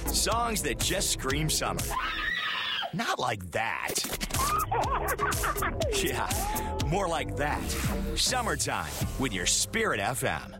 Songs that just scream summer. Not like that. Yeah, more like that. Summertime with your Spirit FM.